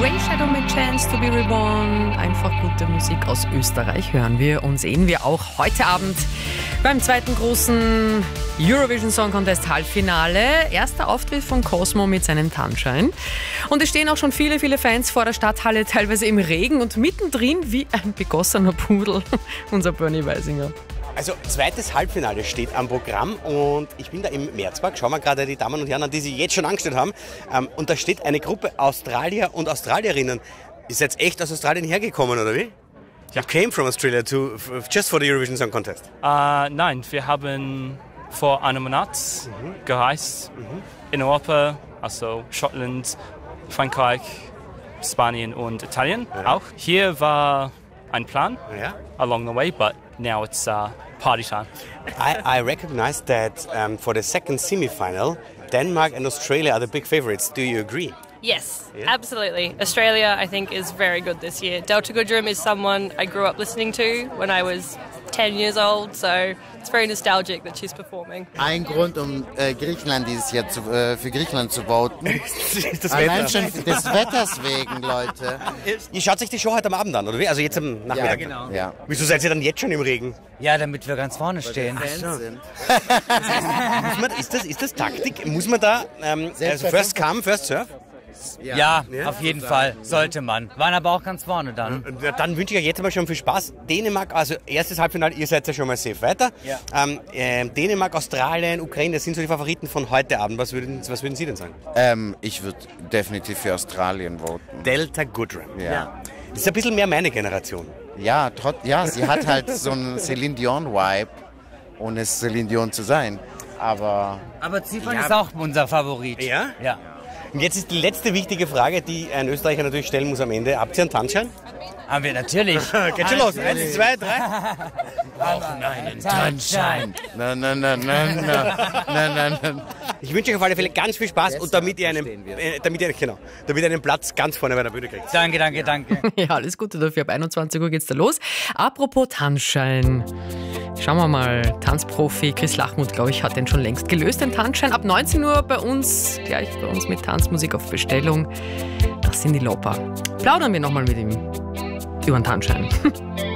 Shadow mit Chance to be Reborn. Einfach gute Musik aus Österreich hören wir und sehen wir auch heute Abend beim zweiten großen Eurovision Song Contest Halbfinale. Erster Auftritt von Cosmo mit seinem Tanzschein. Und es stehen auch schon viele, viele Fans vor der Stadthalle, teilweise im Regen und mittendrin wie ein begossener Pudel, unser Bernie Weisinger. Also zweites Halbfinale steht am Programm und ich bin da im Märzpark. Schauen wir gerade die Damen und Herren an, die sich jetzt schon angestellt haben. Und da steht eine Gruppe Australier und Australierinnen. Ist jetzt echt aus Australien hergekommen, oder wie? You came from Australia just for the Eurovision Song Contest? Nein, wir haben vor einem Monat gereist in Europa, also Schottland, Frankreich, Spanien und Italien auch. Hier war ein Plan along the way, but now it's party time. I recognize that for the second semi-final, Denmark and Australia are the big favorites. Do you agree? Yes, absolutely. Australia, I think, is very good this year. Delta Goodrem is someone I grew up listening to when I was 10 years old, so it's very nostalgic that she's performing. Ein Grund, um Griechenland dieses Jahr für Griechenland zu voten. Das Allein schon des Wetters wegen, Leute. Ihr schaut sich die Show heute am Abend an, oder wie? Also jetzt am Nachmittag? Ja, genau. Ja. Wieso seid ihr dann jetzt schon im Regen? Ja, damit wir ganz vorne stehen. Sind. Ist das Taktik? Muss man da, also first come, first serve? Ja, auf jeden Fall. Sollte man. Waren aber auch ganz vorne dann. Dann wünsche ich euch jetzt mal schon viel Spaß. Dänemark, also erstes Halbfinale, ihr seid ja schon mal safe weiter. Ja. Dänemark, Australien, Ukraine, das sind so die Favoriten von heute Abend. Was würden Sie denn sagen? Ich würde definitiv für Australien voten. Delta Goodrem. Ja. Das ist ein bisschen mehr meine Generation. Ja, sie hat halt so einen Celine Dion-Vibe, ohne Celine Dion zu sein. Aber Zypern ist auch unser Favorit. Ja? Ja. Und jetzt ist die letzte wichtige Frage, die ein Österreicher natürlich stellen muss am Ende. Habt ihr einen Tanzschein? Haben wir natürlich. Geht schon los. 1, 2, 3. Brauchen einen Tanzschein. Nein. Ich wünsche euch auf alle Fälle ganz viel Spaß und damit ihr einen Platz ganz vorne bei der Bühne kriegt. Danke. Ja, alles Gute dafür. Ab 21 Uhr geht's da los. Apropos Tanzschein. Schauen wir mal, Tanzprofi Chris Lachmuth, glaube ich, hat den schon längst gelöst, den Tanzschein. Ab 19 Uhr gleich bei uns mit Tanzmusik auf Bestellung. Das sind die Lopa. Plaudern wir nochmal mit ihm über den Tanzschein.